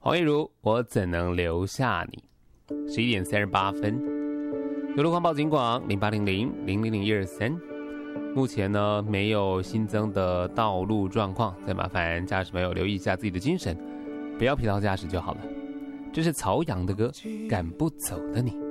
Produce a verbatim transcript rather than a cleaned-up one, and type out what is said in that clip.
黄义儒，我怎能留下你？十一点三十八分。有路况报警广零八零零零零零一二三。目前呢没有新增的道路状况，再麻烦驾驶朋友留意一下自己的精神，不要疲劳驾驶就好了。这是曹阳的歌《赶不走的你》。